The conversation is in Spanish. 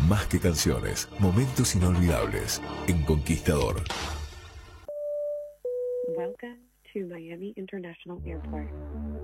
Más que canciones, momentos inolvidables en Conquistador. Welcome to Miami International Airport.